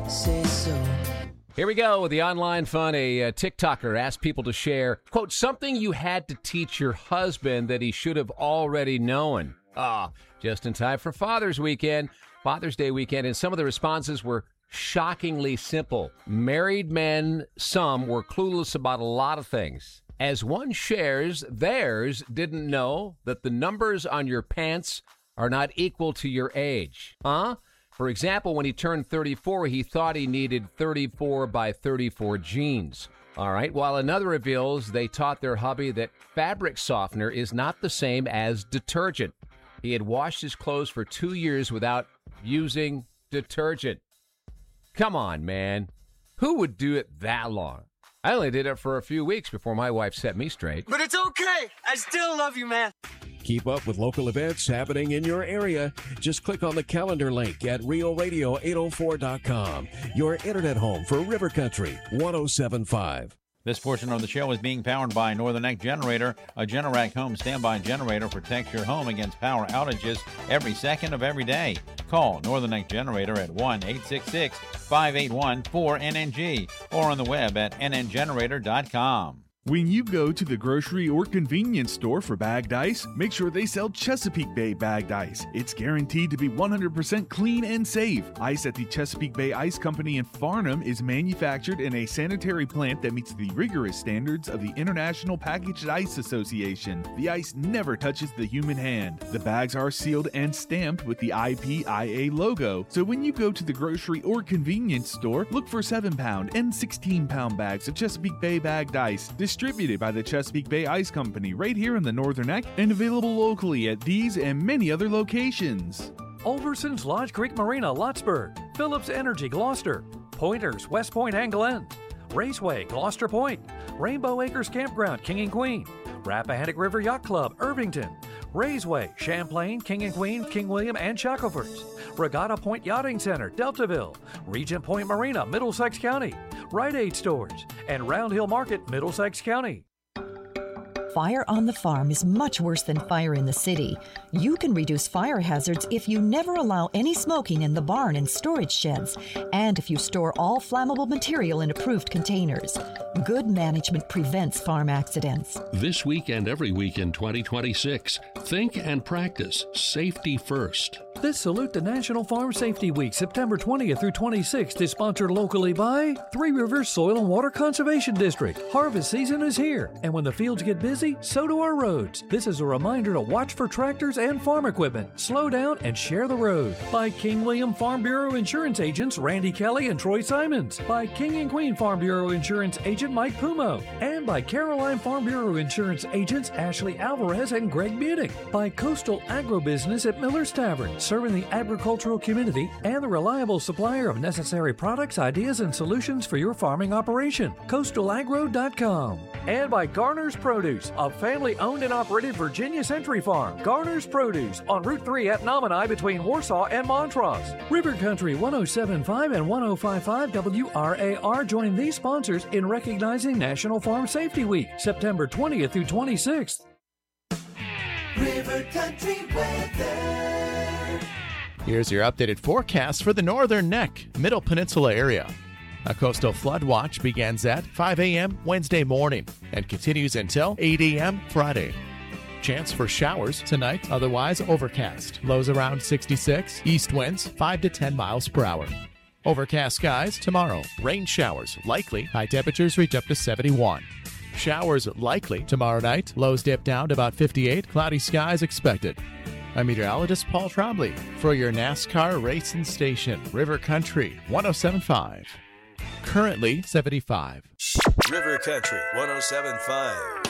say so. Here we go with the online fun. A TikToker asked people to share, quote, something you had to teach your husband that he should have already known. Just in time for Father's Day weekend. And some of the responses were shockingly simple. Married men, some were clueless about a lot of things. As one shares, theirs didn't know that the numbers on your pants are not equal to your age. For example, when he turned 34, he thought he needed 34 by 34 jeans. All right, while another reveals they taught their hubby that fabric softener is not the same as detergent. He had washed his clothes for 2 years without using detergent. Come on, man. Who would do it that long? I only did it for a few weeks before my wife set me straight. But it's okay. I still love you, man. Keep up with local events happening in your area. Just click on the calendar link at RioRadio804.com, your internet home for River Country 107.5. This portion of the show is being powered by Northern Neck Generator. A Generac home standby generator protects your home against power outages every second of every day. Call Northern Neck Generator at 1-866-581-4NNG or on the web at nngenerator.com. When you go to the grocery or convenience store for bagged ice, make sure they sell Chesapeake Bay bagged ice. It's guaranteed to be 100% clean and safe. Ice at the Chesapeake Bay Ice Company in Farnham is manufactured in a sanitary plant that meets the rigorous standards of the International Packaged Ice Association. The ice never touches the human hand. The bags are sealed and stamped with the IPIA logo. So when you go to the grocery or convenience store, look for 7-pound and 16-pound bags of Chesapeake Bay bagged ice. Distributed by the Chesapeake Bay Ice Company right here in the Northern Neck and available locally at these and many other locations. Alverson's Lodge Creek Marina, Lottsburg. Phillips Energy, Gloucester. Pointers, West Point and Glen. Raceway, Gloucester Point. Rainbow Acres Campground, King and Queen. Rappahannock River Yacht Club, Irvington. Raiseway, Champlain, King and Queen, King William, and Shackelford's. Regatta Point Yachting Center, Deltaville. Regent Point Marina, Middlesex County. Rite Aid Stores. And Round Hill Market, Middlesex County. Fire on the farm is much worse than fire in the city. You can reduce fire hazards if you never allow any smoking in the barn and storage sheds, and if you store all flammable material in approved containers. Good management prevents farm accidents. This week and every week in 2026, think and practice safety first. This Salute the National Farm Safety Week, September 20th through 26th, is sponsored locally by Three Rivers Soil and Water Conservation District. Harvest season is here, and when the fields get busy, so do our roads. This is a reminder to watch for tractors and farm equipment, slow down, and share the road. By King William Farm Bureau Insurance Agents Randy Kelly and Troy Simons. By King and Queen Farm Bureau Insurance Agent Mike Pumo. And by Caroline Farm Bureau Insurance Agents Ashley Alvarez and Greg Munich. By Coastal Agribusiness at Miller's Tavern, serving the agricultural community and the reliable supplier of necessary products, ideas, and solutions for your farming operation. CoastalAgro.com. And by Garner's Produce, a family-owned and operated Virginia Century Farm. Garner's Produce on Route 3 at Nominee between Warsaw and Montrose. River Country 107.5 and 105.5 WRAR join these sponsors in recognizing National Farm Safety Week, September 20th through 26th. River Country weather. Here's your updated forecast for the Northern Neck, Middle Peninsula area. A coastal flood watch begins at 5 a.m. Wednesday morning and continues until 8 a.m. Friday. Chance for showers tonight, otherwise overcast. Lows around 66, east winds 5 to 10 miles per hour. Overcast skies tomorrow. Rain showers likely, high temperatures reach up to 71. Showers likely tomorrow night, lows dip down to about 58, cloudy skies expected. I'm meteorologist Paul Trombley for your NASCAR racing station, River Country 107.5. Currently 75. River Country 107.5.